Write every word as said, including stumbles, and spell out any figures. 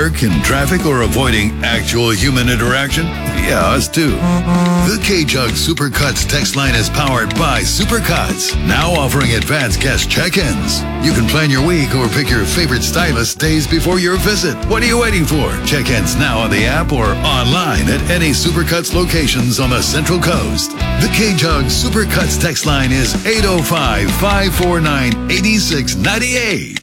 work, in traffic, or avoiding actual human interaction? Yeah, us too. The K-Jug Supercuts text line is powered by Supercuts, now offering advanced guest check-ins. You can plan your week or pick your favorite stylist days before your visit. What are you waiting for? Check-ins now on the app or online at any Supercuts locations on the Central Coast. The K-Jug Supercuts text line is eight oh five, five four nine, eight six nine eight.